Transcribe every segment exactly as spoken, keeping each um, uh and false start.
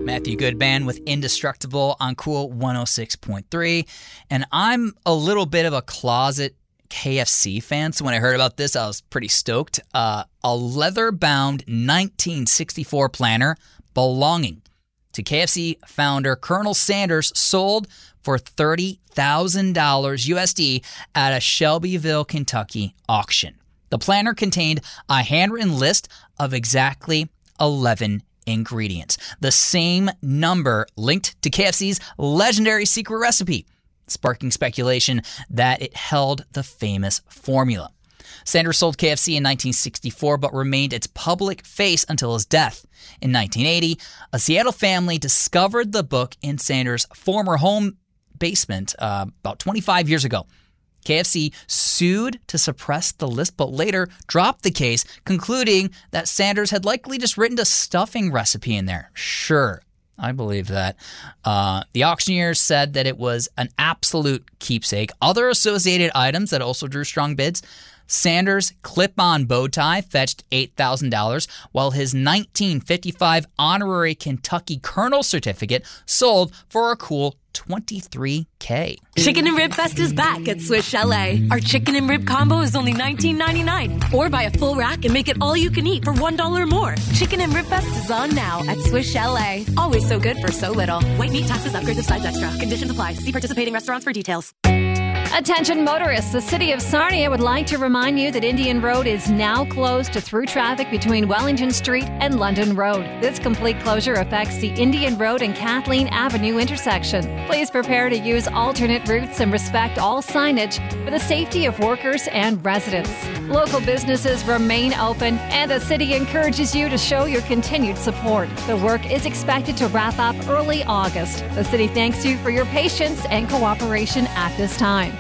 Matthew Goodman with Indestructible on Cool one oh six point three. And I'm a little bit of a closet K F C fan, so when I heard about this, I was pretty stoked. Uh, a leather-bound nineteen sixty-four planner belonging to K F C founder Colonel Sanders sold for thirty thousand dollars U S D at a Shelbyville, Kentucky auction. The planner contained a handwritten list of exactly eleven ingredients, the same number linked to K F C's legendary secret recipe, sparking speculation that it held the famous formula. Sanders sold K F C in nineteen sixty-four, but remained its public face until his death. In nineteen eighty, a Seattle family discovered the book in Sanders' former home basement uh, about twenty-five years ago. K F C sued to suppress the list, but later dropped the case, concluding that Sanders had likely just written a stuffing recipe in there. Sure, I believe that. Uh, the auctioneers said that it was an absolute keepsake. Other associated items that also drew strong bids: Sanders' clip-on bow tie fetched eight thousand dollars, while his nineteen fifty-five honorary Kentucky Colonel certificate sold for a cool twenty-three thousand dollars. Chicken and Rib Fest is back at Swiss Chalet. Our chicken and rib combo is only nineteen ninety-nine dollars. Or buy a full rack and make it all you can eat for one dollar more. Chicken and Rib Fest is on now at Swiss Chalet. Always so good for so little. White meat, taxes, upgrades of sides extra. Conditions apply. See participating restaurants for details. Attention motorists, the City of Sarnia would like to remind you that Indian Road is now closed to through traffic between Wellington Street and London Road. This complete closure affects the Indian Road and Kathleen Avenue intersection. Please prepare to use alternate routes and respect all signage for the safety of workers and residents. Local businesses remain open, and the city encourages you to show your continued support. The work is expected to wrap up early August. The city thanks you for your patience and cooperation at this time.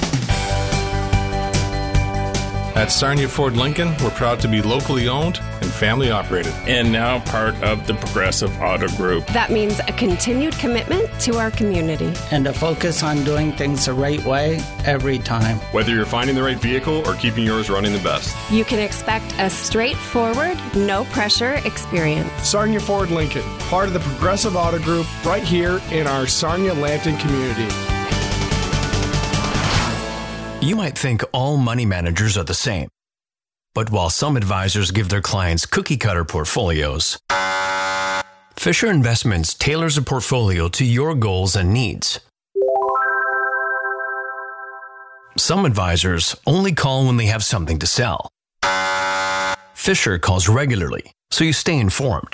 At Sarnia Ford Lincoln, we're proud to be locally owned and family operated. And now part of the Progressive Auto Group. That means a continued commitment to our community. And a focus on doing things the right way every time. Whether you're finding the right vehicle or keeping yours running the best, you can expect a straightforward, no pressure experience. Sarnia Ford Lincoln, part of the Progressive Auto Group, right here in our Sarnia-Lambton community. You might think all money managers are the same. But while some advisors give their clients cookie-cutter portfolios, Fisher Investments tailors a portfolio to your goals and needs. Some advisors only call when they have something to sell. Fisher calls regularly, so you stay informed.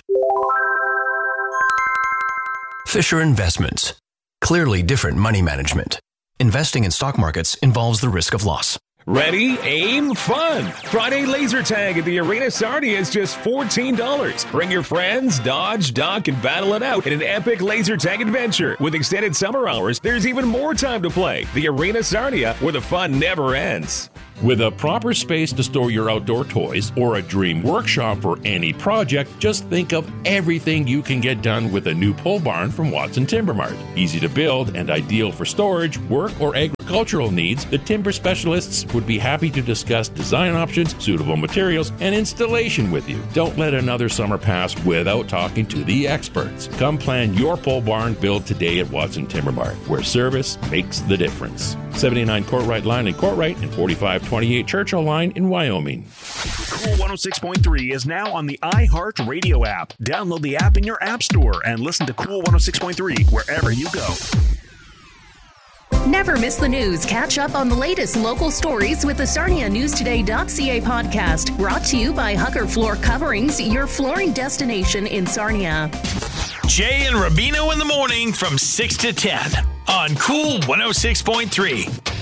Fisher Investments. Clearly different money management. Investing in stock markets involves the risk of loss. Ready, aim, fun! Friday laser tag at the Arena Sarnia is just fourteen dollars. Bring your friends, dodge, duck, and battle it out in an epic laser tag adventure. With extended summer hours, there's even more time to play. The Arena Sarnia, where the fun never ends. With a proper space to store your outdoor toys or a dream workshop for any project, just think of everything you can get done with a new pole barn from Watson Timber Mart. Easy to build and ideal for storage, work, or agricultural needs, the timber specialists would be happy to discuss design options, suitable materials, and installation with you. Don't let another summer pass without talking to the experts. Come plan your pole barn build today at Watson Timber Mart, where service makes the difference. seventy-nine Courtright Line in Courtright and forty-five twenty-eight Churchill Line in Wyoming. Cool one oh six point three is now on the iHeartRadio app. Download the app in your app store and listen to Cool one oh six point three wherever you go. Never miss the news. Catch up on the latest local stories with the Sarnia News Today dot C A podcast. Brought to you by Hucker Floor Coverings, your flooring destination in Sarnia. Jay and Rubino in the morning from six to ten on Cool one oh six point three.